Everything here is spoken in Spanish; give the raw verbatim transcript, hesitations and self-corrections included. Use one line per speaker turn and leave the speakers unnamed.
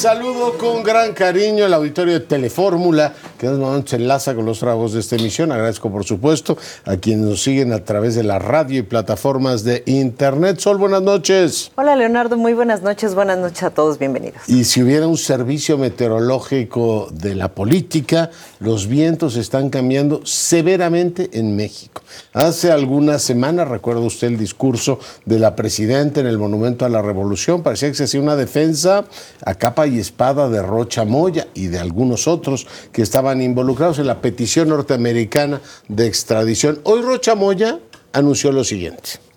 Saludo con gran cariño al auditorio de Telefórmula, que en este momento se enlaza con los trabajos de esta emisión. Agradezco, por supuesto, a quienes nos siguen a través de la radio y plataformas de internet. Sol, buenas noches.
Hola, Leonardo, muy buenas noches. Buenas noches a todos, bienvenidos.
Y si hubiera un servicio meteorológico de la política, los vientos están cambiando severamente en México. Hace algunas semanas, recuerda usted el discurso de la presidenta en el Monumento a la Revolución, parecía que se hacía una defensa a capa y espada de Rocha Moya y de algunos otros que estaban involucrados en la petición norteamericana de extradición. Hoy Rocha Moya anunció lo siguiente.